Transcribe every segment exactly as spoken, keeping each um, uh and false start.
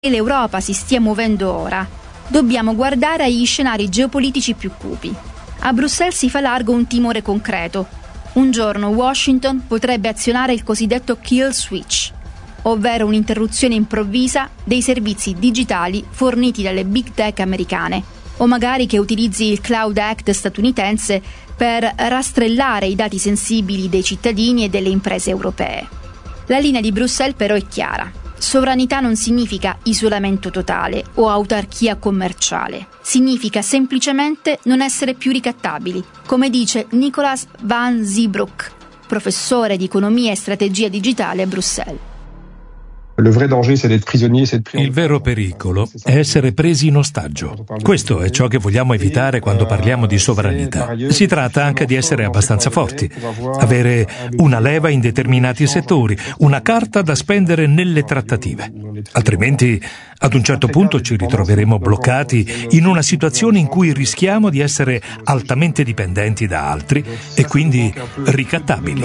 l'Europa si stia muovendo ora, dobbiamo guardare agli scenari geopolitici più cupi. A Bruxelles si fa largo un timore concreto. Un giorno Washington potrebbe azionare il cosiddetto kill switch, ovvero un'interruzione improvvisa dei servizi digitali forniti dalle big tech americane, o magari che utilizzi il Cloud Act statunitense per rastrellare i dati sensibili dei cittadini e delle imprese europee. La linea di Bruxelles però è chiara. Sovranità non significa isolamento totale o autarchia commerciale. Significa semplicemente non essere più ricattabili, come dice Nicolas van Zeebroek, professore di economia e strategia digitale a Bruxelles. Il vero pericolo è essere presi in ostaggio. Questo è ciò che vogliamo evitare quando parliamo di sovranità. Si tratta anche di essere abbastanza forti, avere una leva in determinati settori, una carta da spendere nelle trattative. Altrimenti, ad un certo punto ci ritroveremo bloccati in una situazione in cui rischiamo di essere altamente dipendenti da altri e quindi ricattabili.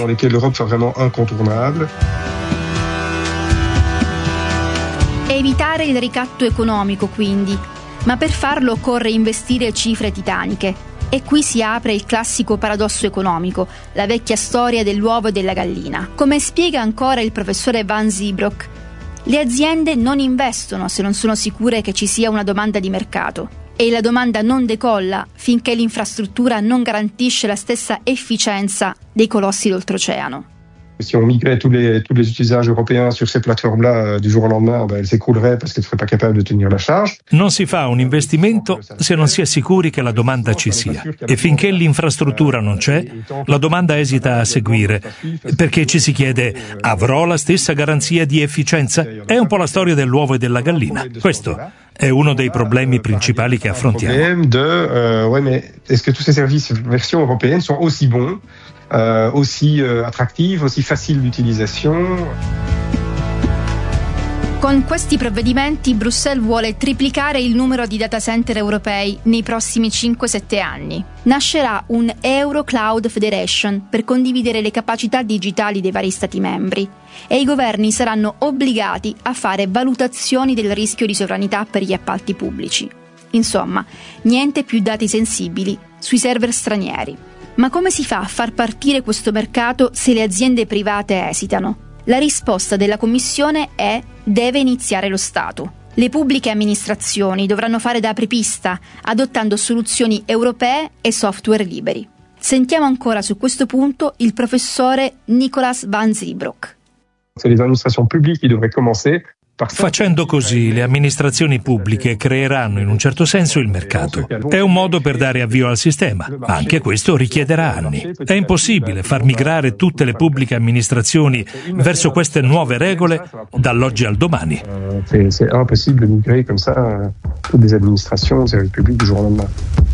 Evitare il ricatto economico, quindi, ma per farlo occorre investire cifre titaniche. E qui si apre il classico paradosso economico, la vecchia storia dell'uovo e della gallina. Come spiega ancora il professore Van Zeebroek, le aziende non investono se non sono sicure che ci sia una domanda di mercato. E la domanda non decolla finché l'infrastruttura non garantisce la stessa efficienza dei colossi d'oltreoceano. Si on migrait tous les, tous les utilisages européens sur ces plateformes-là euh, du jour au lendemain, ben, elles s'écrouleraient parce qu'elles ne seraient pas capables de tenir la charge. Non si fa un investimento se non si è sicuri che la domanda ci sia. E finché l'infrastruttura non c'è, la domanda esita a seguire, perché ci si chiede: avrò la stessa garanzia di efficienza? È un po' la storia dell'uovo e della gallina. Questo è uno dei problemi principali che affrontiamo. De, euh, ouais, mais est-ce que tous ces services version européenne sont aussi bons? Euh, aussi euh, attractive, aussi facile d'utilisation. Con questi provvedimenti Bruxelles vuole triplicare il numero di data center europei nei prossimi cinque sette anni. Nascerà un Euro Cloud Federation per condividere le capacità digitali dei vari Stati membri e i governi saranno obbligati a fare valutazioni del rischio di sovranità per gli appalti pubblici. Insomma, niente più dati sensibili sui server stranieri. Ma come si fa a far partire questo mercato se le aziende private esitano? La risposta della Commissione è: deve iniziare lo Stato. Le pubbliche amministrazioni dovranno fare da apripista, adottando soluzioni europee e software liberi. Sentiamo ancora su questo punto il professore Nicolas van Zeebroek. C'est les administrations publiques qui devraient commencer. Facendo così, le amministrazioni pubbliche creeranno in un certo senso il mercato. È un modo per dare avvio al sistema, ma anche questo richiederà anni. È impossibile far migrare tutte le pubbliche amministrazioni verso queste nuove regole dall'oggi al domani. C'est impossible de migrer comme ça toutes les administrations, les services publics du jour au lendemain.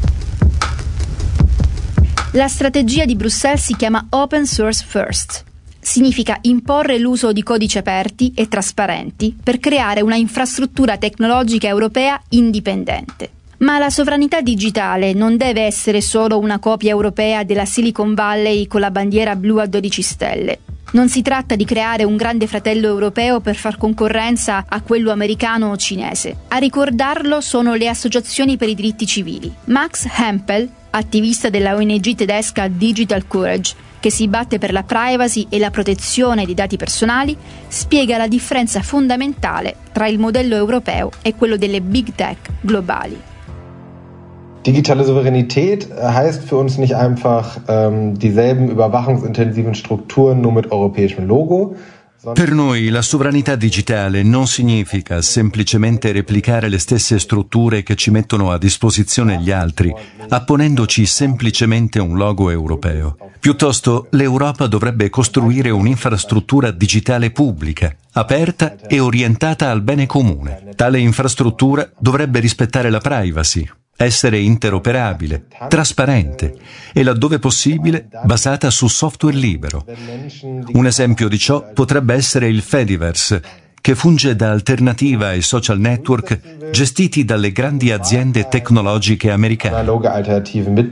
La strategia di Bruxelles si chiama Open Source First. Significa imporre l'uso di codici aperti e trasparenti per creare una infrastruttura tecnologica europea indipendente. Ma la sovranità digitale non deve essere solo una copia europea della Silicon Valley con la bandiera blu a dodici stelle. Non si tratta di creare un grande fratello europeo per far concorrenza a quello americano o cinese. A ricordarlo sono le associazioni per i diritti civili. Max Hempel, attivista della O N G tedesca Digital Courage, che si batte per la privacy e la protezione dei dati personali, spiega la differenza fondamentale tra il modello europeo e quello delle big tech globali. Digitale Souveränität heißt für uns nicht einfach ähm, dieselben überwachungsintensiven Strukturen nur mit europäischem Logo. Per noi la sovranità digitale non significa semplicemente replicare le stesse strutture che ci mettono a disposizione gli altri, apponendoci semplicemente un logo europeo. Piuttosto, l'Europa dovrebbe costruire un'infrastruttura digitale pubblica, aperta e orientata al bene comune. Tale infrastruttura dovrebbe rispettare la privacy, essere interoperabile, trasparente e, laddove possibile, basata su software libero. Un esempio di ciò potrebbe essere il Fediverse, che funge da alternativa ai social network gestiti dalle grandi aziende tecnologiche americane.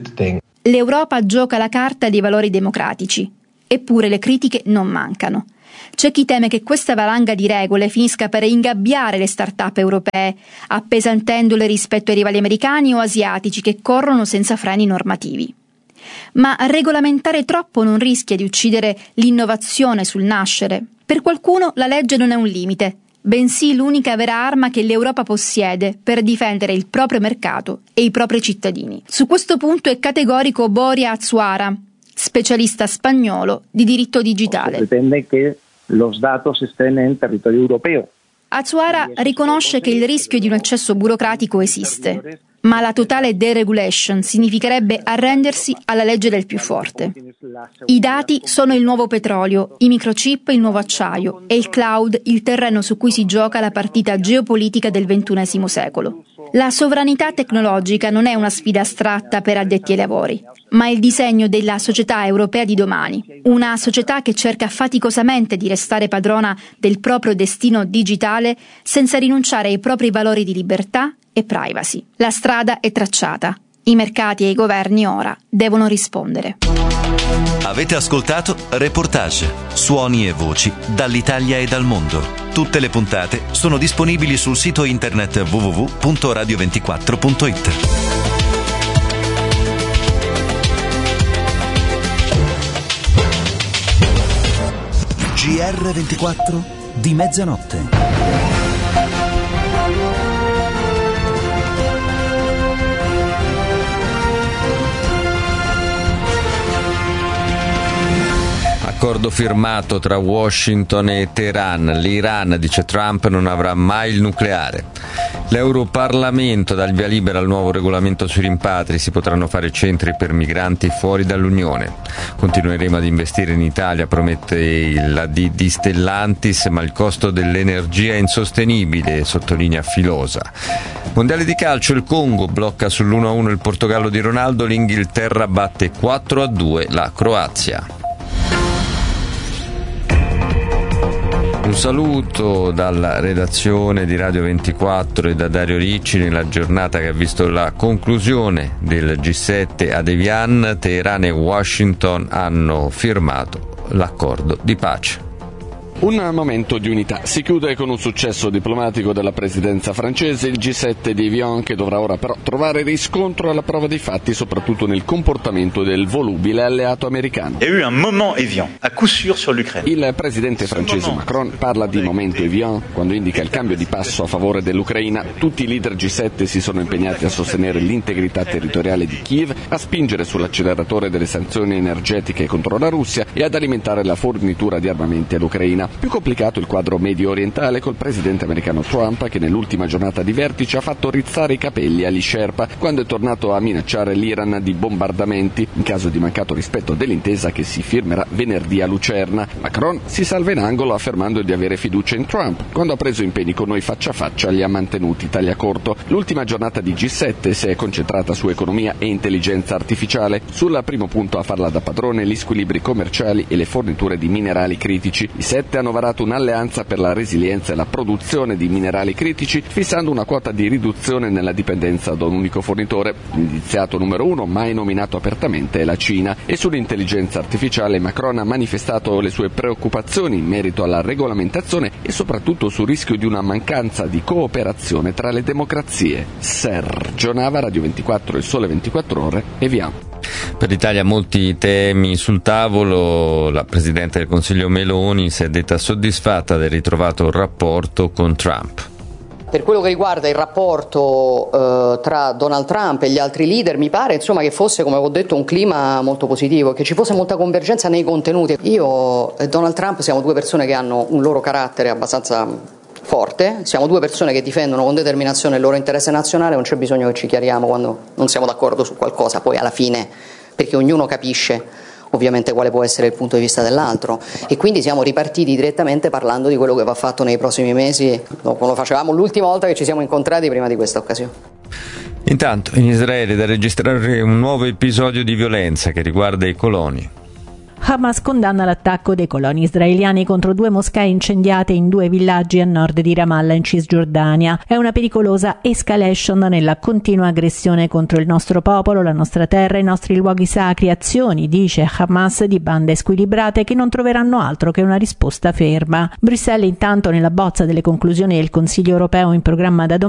L'Europa gioca la carta dei valori democratici, eppure le critiche non mancano. C'è chi teme che questa valanga di regole finisca per ingabbiare le start-up europee, appesantendole rispetto ai rivali americani o asiatici che corrono senza freni normativi. Ma regolamentare troppo non rischia di uccidere l'innovazione sul nascere? Per qualcuno la legge non è un limite, bensì l'unica vera arma che l'Europa possiede per difendere il proprio mercato e i propri cittadini. Su questo punto è categorico Boria Azuara, specialista spagnolo di diritto digitale. Pretende che los datos estén en territorio europeo. Azuara riconosce che il rischio di un eccesso burocratico esiste, ma la totale deregulation significherebbe arrendersi alla legge del più forte. I dati sono il nuovo petrolio, i microchip il nuovo acciaio e il cloud il terreno su cui si gioca la partita geopolitica del ventunesimo secolo. La sovranità tecnologica non è una sfida astratta per addetti ai lavori, ma il disegno della società europea di domani, una società che cerca faticosamente di restare padrona del proprio destino digitale senza rinunciare ai propri valori di libertà e privacy. La strada è tracciata. I mercati e i governi ora devono rispondere. Avete ascoltato Reportage, suoni e voci dall'Italia e dal mondo. Tutte le puntate sono disponibili sul sito internet w w w punto radio ventiquattro punto it. G R ventiquattro di mezzanotte. Accordo firmato tra Washington e Teheran. L'Iran, dice Trump, non avrà mai il nucleare. L'Europarlamento dà il via libera al nuovo regolamento sui rimpatri. Si potranno fare centri per migranti fuori dall'Unione. Continueremo ad investire in Italia, promette la D di Stellantis, ma il costo dell'energia è insostenibile, sottolinea Filosa. Mondiale di calcio, il Congo blocca sull'uno a uno il Portogallo di Ronaldo, l'Inghilterra batte quattro a due la Croazia. Un saluto dalla redazione di Radio ventiquattro e da Dario Ricci nella giornata che ha visto la conclusione del G sette ad Evian. Teheran e Washington hanno firmato l'accordo di pace. Un momento di unità. Si chiude con un successo diplomatico della presidenza francese, il G sette di Evian, che dovrà ora però trovare riscontro alla prova dei fatti, soprattutto nel comportamento del volubile alleato americano. Il presidente francese Macron parla di momento Evian quando indica il cambio di passo a favore dell'Ucraina. Tutti i leader G sette si sono impegnati a sostenere l'integrità territoriale di Kiev, a spingere sull'acceleratore delle sanzioni energetiche contro la Russia e ad alimentare la fornitura di armamenti all'Ucraina. Più complicato il quadro medio orientale col presidente americano Trump, che nell'ultima giornata di vertice ha fatto rizzare i capelli agli Sherpa quando è tornato a minacciare l'Iran di bombardamenti in caso di mancato rispetto dell'intesa che si firmerà venerdì a Lucerna. Macron si salva in angolo affermando di avere fiducia in Trump. Quando ha preso impegni con noi faccia a faccia li ha mantenuti taglia corto. L'ultima giornata di G sette si è concentrata su economia e intelligenza artificiale. Sul primo punto a farla da padrone gli squilibri commerciali e le forniture di minerali critici. I sette hanno varato un'alleanza per la resilienza e la produzione di minerali critici, fissando una quota di riduzione nella dipendenza da un unico fornitore. L'indiziato numero uno, mai nominato apertamente, è la Cina. E sull'intelligenza artificiale Macron ha manifestato le sue preoccupazioni in merito alla regolamentazione e soprattutto sul rischio di una mancanza di cooperazione tra le democrazie. Sergio Nava, Radio ventiquattro, Il Sole ventiquattro Ore, Evian. Per l'Italia molti temi sul tavolo. La Presidente del Consiglio Meloni si è detta soddisfatta del ritrovato rapporto con Trump. Per quello che riguarda il rapporto eh, tra Donald Trump e gli altri leader, mi pare insomma che fosse, come ho detto, un clima molto positivo, che ci fosse molta convergenza nei contenuti. Io e Donald Trump siamo due persone che hanno un loro carattere abbastanza forte, siamo due persone che difendono con determinazione il loro interesse nazionale, non c'è bisogno che ci chiariamo quando non siamo d'accordo su qualcosa, poi alla fine, perché ognuno capisce ovviamente quale può essere il punto di vista dell'altro, e quindi siamo ripartiti direttamente parlando di quello che va fatto nei prossimi mesi, come lo facevamo l'ultima volta che ci siamo incontrati prima di questa occasione. Intanto in Israele è da registrare un nuovo episodio di violenza che riguarda i coloni. Hamas condanna l'attacco dei coloni israeliani contro due moschee incendiate in due villaggi a nord di Ramallah in Cisgiordania. È una pericolosa escalation nella continua aggressione contro il nostro popolo, la nostra terra, i nostri luoghi sacri, azioni, dice Hamas, di bande squilibrate che non troveranno altro che una risposta ferma. Bruxelles intanto, nella bozza delle conclusioni del Consiglio europeo in programma da domenica,